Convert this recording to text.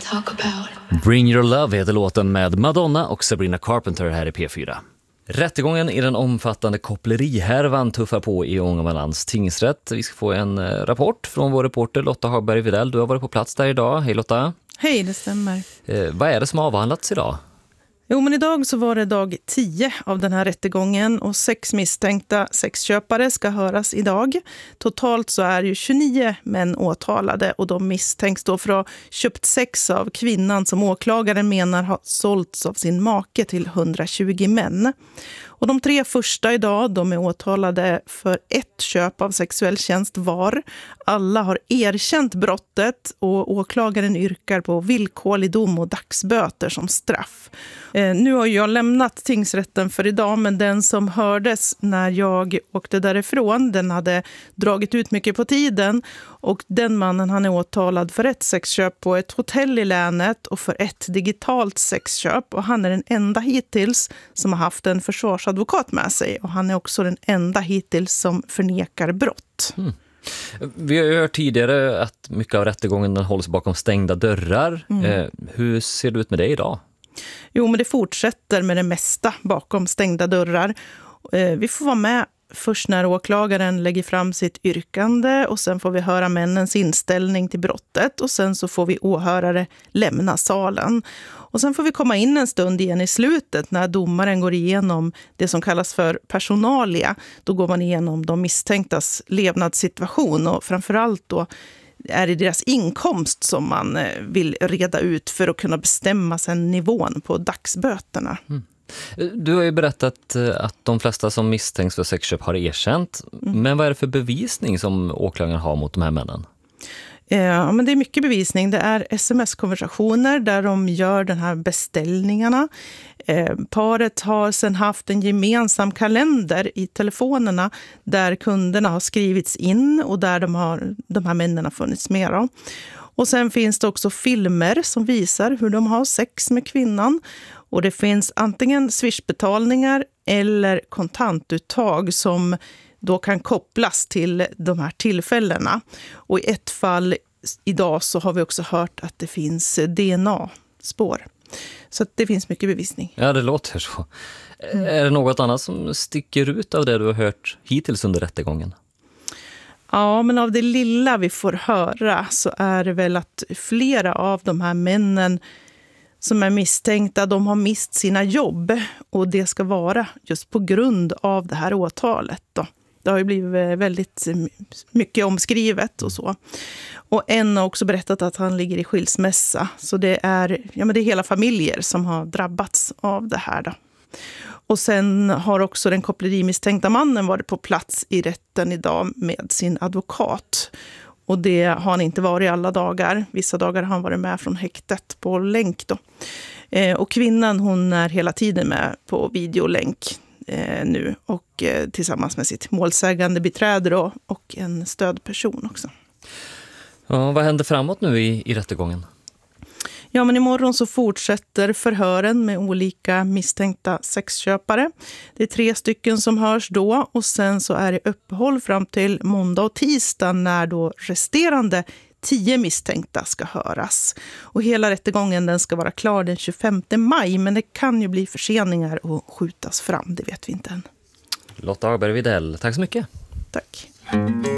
talk about. Bring Your Love heter låten med Madonna och Sabrina Carpenter här i P4. Rättegången i den omfattande kopplerihärvan tuffar på i Ångermanlands tingsrätt. Vi ska få en rapport från vår reporter Lotta Hagberg-Videll. Du har varit på plats där idag. Hej Lotta. Hej, det stämmer. Vad är det som har avhandlats idag? Jo, men idag så var det dag 10 av den här rättegången och 6 misstänkta sexköpare ska höras idag. Totalt så är ju 29 män åtalade och de misstänks då för att ha köpt sex av kvinnan som åklagaren menar har sålts av sin make till 120 män. Och de 3 första idag, de är åtalade för 1 köp av sexuell tjänst var. Alla har erkänt brottet och åklagaren yrkar på villkorlig dom och dagsböter som straff. Nu har jag lämnat tingsrätten för idag, men den som hördes när jag åkte därifrån, den hade dragit ut mycket på tiden. Och den mannen, han är åtalad för 1 sexköp på ett hotell i länet och för 1 digitalt sexköp. Och han är den enda hittills som har haft en försvarsadvokat med sig. Och han är också den enda hittills som förnekar brott. Vi har ju hört tidigare att mycket av rättegången hålls bakom stängda dörrar. Hur ser det ut med det idag? Jo, men det fortsätter med det mesta bakom stängda dörrar. Vi får vara med först när åklagaren lägger fram sitt yrkande och sen får vi höra männens inställning till brottet och sen så får vi åhörare lämna salen. Och sen får vi komma in en stund igen i slutet när domaren går igenom det som kallas för personalia. Då går man igenom de misstänktas levnadssituation och framförallt då är det deras inkomst som man vill reda ut för att kunna bestämma sen nivån på dagsböterna. Du har ju berättat att de flesta som misstänks för sexköp har erkänt. Men vad är det för bevisning som åklagaren har mot de här männen? Ja, men det är mycket bevisning. Det är sms-konversationer där de gör den här beställningarna. Paret har sedan haft en gemensam kalender i telefonerna där kunderna har skrivits in och där de här männen har funnits med då. Och sen finns det också filmer som visar hur de har sex med kvinnan. Och det finns antingen swishbetalningar eller kontantuttag som då kan kopplas till de här tillfällena. Och i ett fall idag så har vi också hört att det finns DNA-spår. Så att det finns mycket bevisning. Ja, det låter så. Är det något annat som sticker ut av det du har hört hittills under rättegången? Ja, men av det lilla vi får höra så är det väl att flera av de här männen som är misstänkta, de har mist sina jobb och det ska vara just på grund av det här åtalet då. Det har ju blivit väldigt mycket omskrivet och så. Och en har också berättat att han ligger i skilsmässa. Så det är hela familjer som har drabbats av det här då. Och sen har också den kopplerimisstänkta mannen varit på plats i rätten idag med sin advokat. Och det har han inte varit alla dagar. Vissa dagar har han varit med från häktet på länk då. Och kvinnan, hon är hela tiden med på videolänk nu. Och tillsammans med sitt målsägande beträde då, och en stödperson också. Ja, vad händer framåt nu i rättegången? Ja, men imorgon så fortsätter förhören med olika misstänkta sexköpare. Det är 3 stycken som hörs då och sen så är det uppehåll fram till måndag och tisdag när då resterande 10 misstänkta ska höras. Och hela rättegången den ska vara klar den 25 maj men det kan ju bli förseningar och skjutas fram, det vet vi inte än. Lotta Hagberg-Videll, tack så mycket. Tack.